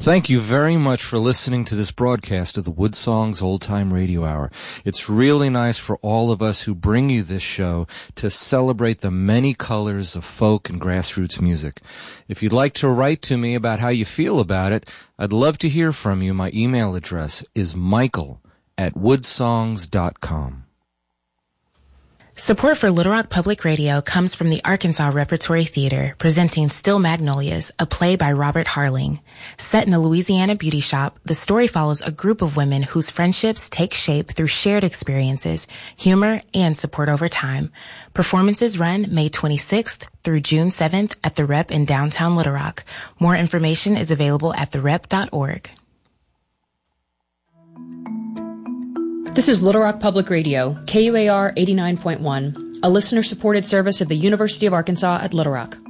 Thank you very much for listening to this broadcast of the Wood Songs Old Time Radio Hour. It's really nice for all of us who bring you this show to celebrate the many colors of folk and grassroots music. If you'd like to write to me about how you feel about it, I'd love to hear from you. My email address is michael@woodsongs.com. Support for Little Rock Public Radio comes from the Arkansas Repertory Theater, presenting Still Magnolias, a play by Robert Harling. Set in a Louisiana beauty shop, the story follows a group of women whose friendships take shape through shared experiences, humor, and support over time. Performances run May 26th through June 7th at the Rep in downtown Little Rock. More information is available at therep.org. This is Little Rock Public Radio, KUAR 89.1, a listener-supported service of the University of Arkansas at Little Rock.